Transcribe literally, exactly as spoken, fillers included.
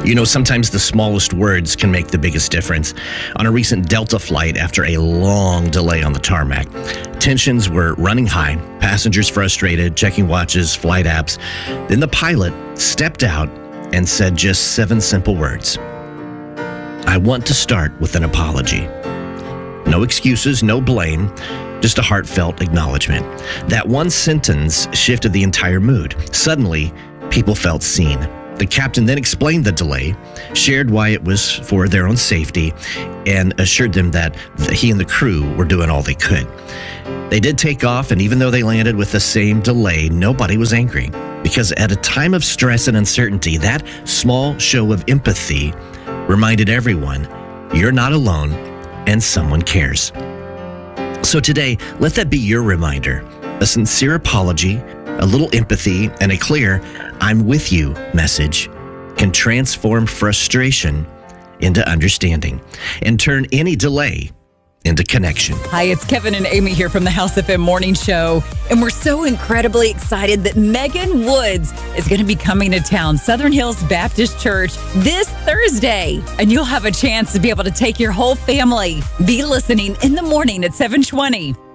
You know, sometimes the smallest words can make the biggest difference. On a recent Delta flight, after a long delay on the tarmac, tensions were running high, passengers frustrated, checking watches, flight apps. Then the pilot stepped out and said just seven simple words. I want to start with an apology. No excuses, no blame, just a heartfelt acknowledgement. That one sentence shifted the entire mood. Suddenly, people felt seen. The captain then explained the delay, shared why it was for their own safety, and assured them that he and the crew were doing all they could. They did take off, and even though they landed with the same delay, nobody was angry. Because at a time of stress and uncertainty, that small show of empathy reminded everyone, you're not alone, and someone cares. So today, let that be your reminder. A sincere apology, a little empathy, and a clear, I'm with you message can transform frustration into understanding and turn any delay into connection. Hi, it's Kevin and Amy here from the House F M Morning Show, and we're so incredibly excited that Megan Woods is going to be coming to town, Southern Hills Baptist Church, this Thursday, and you'll have a chance to be able to take your whole family. Be listening in the morning at seven twenty.